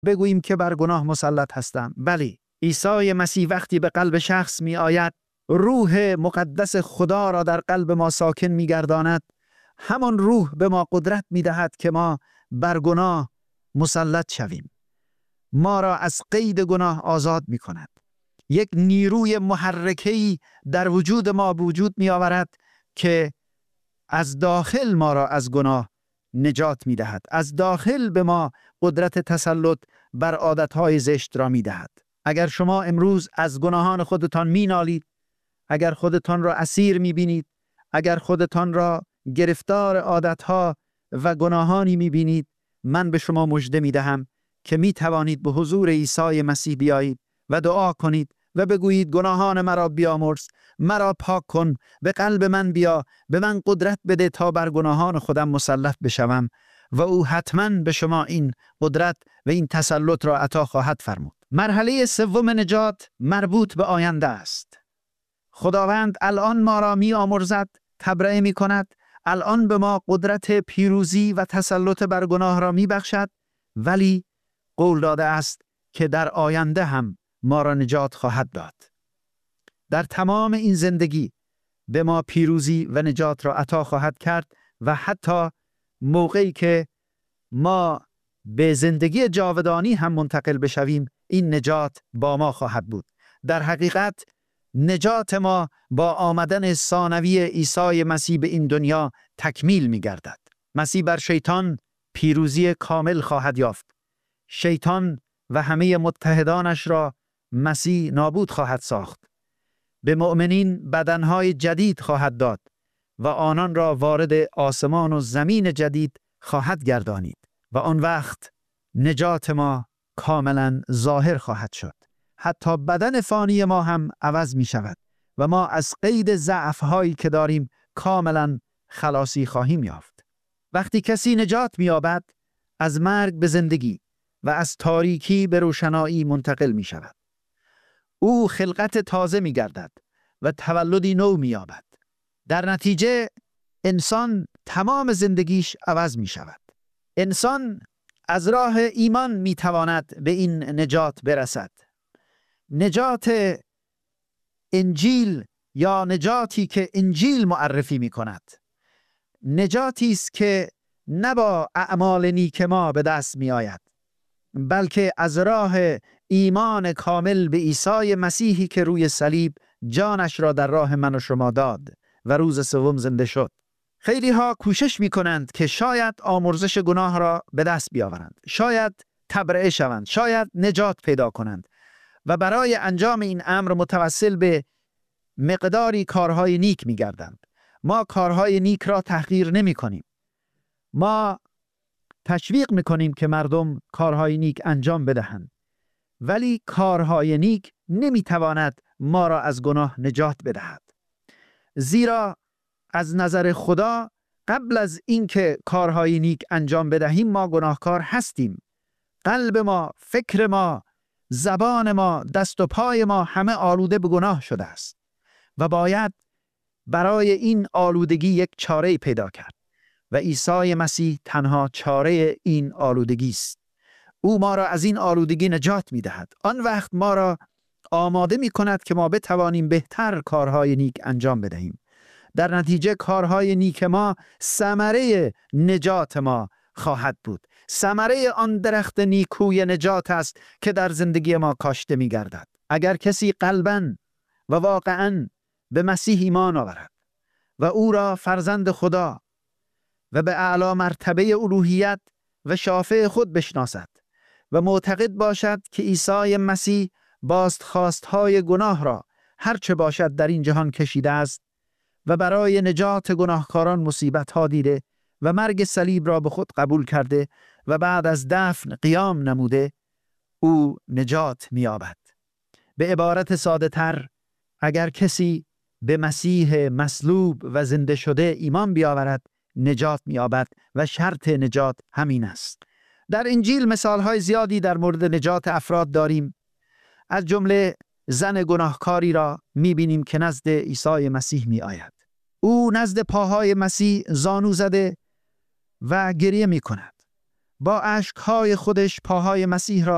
بگوییم که بر گناه مسلط هستم. بلی، عیسی مسیح وقتی به قلب شخص می آید، روح مقدس خدا را در قلب ما ساکن می گرداند. همان روح به ما قدرت می دهد که ما بر گناه مسلط شویم. ما را از قید گناه آزاد می کند. یک نیروی محرکه‌ای در وجود ما وجود می آورد که از داخل ما را از گناه نجات می دهد. از داخل به ما قدرت تسلط بر عادتهای زشت را می دهد. اگر شما امروز از گناهان خودتان می نالید، اگر خودتان را اسیر می بینید، اگر خودتان را گرفتار عادتها و گناهانی می بینید، من به شما مژده می دهم که می توانید به حضور عیسی مسیح بیایید و دعا کنید و بگویید گناهان مرا بیامرز، مرا پاک کن، به قلب من بیا، به من قدرت بده تا بر گناهان خودم مسلط بشوم و او حتما به شما این قدرت و این تسلط را عطا خواهد فرمود. مرحله سوم نجات مربوط به آینده است. خداوند الان ما را می آمرزد، تبرئه می کند، الان به ما قدرت پیروزی و تسلط بر گناه را می بخشد، ولی قول داده است که در آینده هم ما را نجات خواهد داد. در تمام این زندگی به ما پیروزی و نجات را عطا خواهد کرد و حتی موقعی که ما به زندگی جاودانی هم منتقل بشویم، این نجات با ما خواهد بود. در حقیقت نجات ما با آمدن ثانوی عیسی مسیح به این دنیا تکمیل می گردد. مسیح بر شیطان پیروزی کامل خواهد یافت. شیطان و همه متحدانش را مسیح نابود خواهد ساخت. به مؤمنین بدنهای جدید خواهد داد و آنان را وارد آسمان و زمین جدید خواهد گردانید و آن وقت نجات ما کاملا ظاهر خواهد شد. حتی بدن فانی ما هم عوض می شود و ما از قید ضعف هایی که داریم کاملا خلاصی خواهیم یافت. وقتی کسی نجات می یابد، از مرگ به زندگی و از تاریکی به روشنایی منتقل می شود. او خلقت تازه می گردد و تولدی نو می یابد. در نتیجه انسان تمام زندگیش عوض می شود. انسان از راه ایمان می تواند به این نجات برسد. نجات انجیل یا نجاتی که انجیل معرفی می کند، نجاتی است که نه با اعمال نیک ما به دست می آید، بلکه از راه ایمان کامل به عیسی مسیحی که روی صلیب جانش را در راه من و شما داد و روز سوم زنده شد. خیلی ها کوشش می کنند که شاید آمرزش گناه را به دست بیاورند، شاید تبرئه شوند، شاید نجات پیدا کنند و برای انجام این امر متوسل به مقداری کارهای نیک می گردند. ما کارهای نیک را تحقیر نمی کنیم. ما تشویق می کنیم که مردم کارهای نیک انجام بدهند. ولی کارهای نیک نمی تواند ما را از گناه نجات بدهد. زیرا از نظر خدا قبل از اینکه کارهای نیک انجام بدهیم ما گناهکار هستیم. قلب ما، فکر ما، زبان ما، دست و پای ما همه آلوده به گناه شده است و باید برای این آلودگی یک چاره پیدا کرد و عیسی مسیح تنها چاره این آلودگی است. او ما را از این آلودگی نجات می دهد. آن وقت ما را آماده می کند که ما بتوانیم بهتر کارهای نیک انجام بدهیم. در نتیجه کارهای نیک ما ثمره نجات ما خواهد بود. ثمره آن درخت نیکوی نجات است که در زندگی ما کاشته می گردد. اگر کسی قلباً و واقعاً به مسیح ایمان آورد و او را فرزند خدا و به اعلی مرتبه الوهیت و شافع خود بشناسد و معتقد باشد که عیسی مسیح بازخواستهای گناه را هرچه باشد در این جهان کشیده است و برای نجات گناهکاران مصیبت ها دیده و مرگ صلیب را به خود قبول کرده و بعد از دفن قیام نموده، او نجات می‌یابد. به عبارت ساده تر، اگر کسی به مسیح مصلوب و زنده شده ایمان بیاورد نجات می‌یابد و شرط نجات همین است. در انجیل مثال‌های زیادی در مورد نجات افراد داریم. از جمله زن گناهکاری را می‌بینیم که نزد عیسی مسیح می‌آید. او نزد پاهای مسیح زانو زده و گریه می‌کند. با اشک‌های خودش پاهای مسیح را